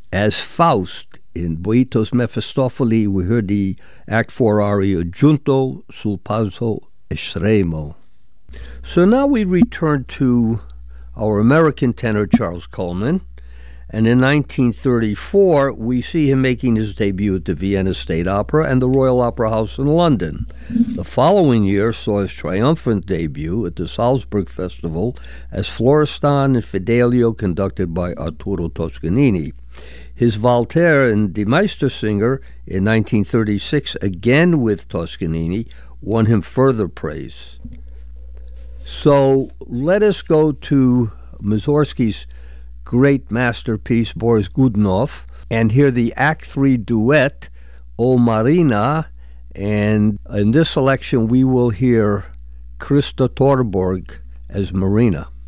As Faust in Boitos Mefistofeli, we heard the Act 4 aria Giunto sul passo estremo. So now we return to our American tenor Charles Coleman, and in 1934 we see him making his debut at the Vienna State Opera and the Royal Opera House in London. The following year saw his triumphant debut at the Salzburg Festival as Florestan and Fidelio, conducted by Arturo Toscanini. His Voltaire and Die Meistersinger in 1936, again with Toscanini, won him further praise. So let us go to Mussorgsky's great masterpiece, Boris Godunov, and hear the Act 3 duet, O Marina, and in this selection we will hear Krista Torborg as Marina.